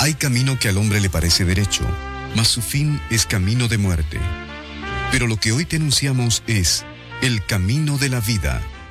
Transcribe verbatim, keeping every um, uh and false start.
Hay camino que al hombre le parece derecho, mas su fin es camino de muerte. Pero lo que hoy te anunciamos es el camino de la vida.